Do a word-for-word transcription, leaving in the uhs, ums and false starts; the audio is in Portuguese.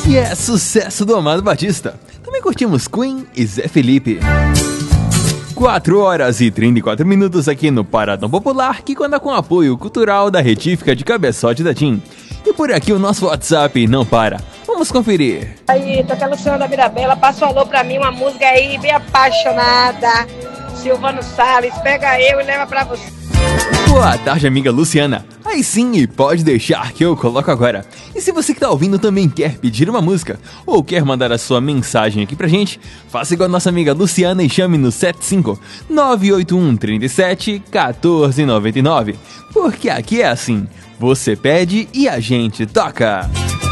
E é sucesso do Amado Batista. Também curtimos Queen e Zé Felipe. quatro horas e trinta e quatro minutos aqui no Paradão Popular, que conta com apoio cultural da Retífica de Cabeçote da Tim. E por aqui o nosso WhatsApp não para. Vamos conferir. Aí, tô aqui a Luciana da Mirabela, passa o alô pra mim, uma música aí bem apaixonada. Silvano Salles, pega eu e leva pra você. Boa tarde, amiga Luciana. Aí sim, e pode deixar que eu coloco agora. E se você que tá ouvindo também quer pedir uma música ou quer mandar a sua mensagem aqui pra gente, faça igual a nossa amiga Luciana e chame no sete cinco nove oito um três sete um quatro nove nove. Porque aqui é assim, você pede e a gente toca.